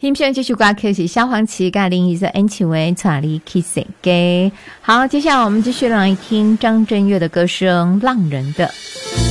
欣赏这首歌曲是萧煌奇跟林忆莲演唱的《带你去世界》。好，接下来我们继续来听张震岳的歌声《浪人的》。